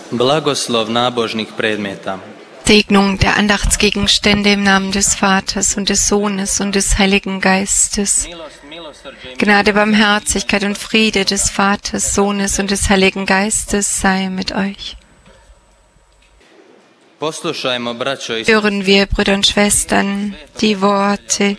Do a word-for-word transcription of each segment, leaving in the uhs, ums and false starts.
Blagoslov nábožných predmeta. Segnung der Andachtsgegenstände im Namen des Vaters und des Sohnes und des Heiligen Geistes. Gnade, Barmherzigkeit und Friede des Vaters, Sohnes und des Heiligen Geistes sei mit euch. Hören wir, Brüder und Schwestern, die Worte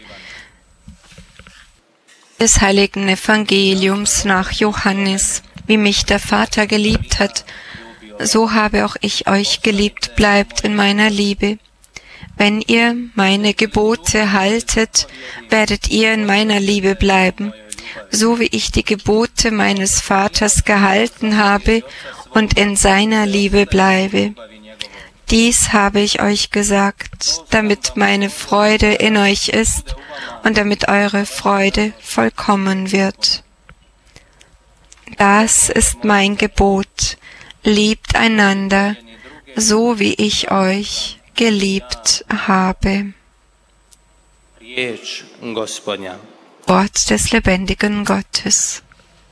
des heiligen Evangeliums nach Johannes. Wie mich der Vater geliebt hat, so habe auch ich euch geliebt, bleibt in meiner Liebe. Wenn ihr meine Gebote haltet, werdet ihr in meiner Liebe bleiben, so wie ich die Gebote meines Vaters gehalten habe und in seiner Liebe bleibe. Dies habe ich euch gesagt, damit meine Freude in euch ist und damit eure Freude vollkommen wird. Das ist mein Gebot. Liebt einander, so wie ich euch geliebt habe. Wort des lebendigen Gottes.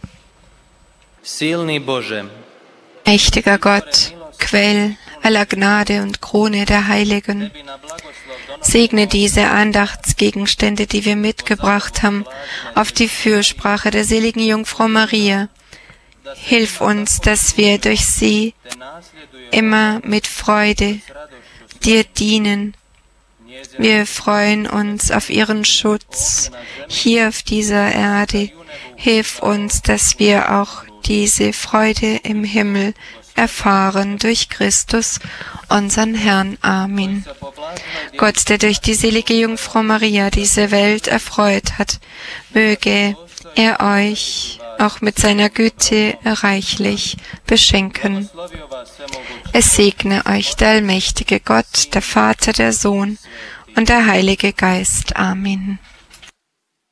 Mächtiger Gott, Quell aller Gnade und Krone der Heiligen, segne diese Andachtsgegenstände, die wir mitgebracht haben, auf die Fürsprache der seligen Jungfrau Maria. Hilf uns, dass wir durch sie immer mit Freude dir dienen. Wir freuen uns auf ihren Schutz hier auf dieser Erde. Hilf uns, dass wir auch diese Freude im Himmel erfahren durch Christus, unseren Herrn. Amen. Gott, der durch die selige Jungfrau Maria diese Welt erfreut hat, möge er euch auch mit seiner Güte reichlich beschenken. Es segne euch der allmächtige Gott, der Vater, der Sohn und der Heilige Geist. Amen.